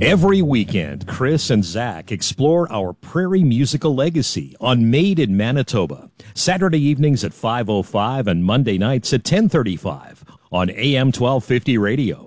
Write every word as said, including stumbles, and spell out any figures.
Every weekend, Chris and Zach explore our prairie musical legacy on Made in Manitoba. Saturday evenings at five oh five and Monday nights at ten thirty-five on A M twelve fifty radio.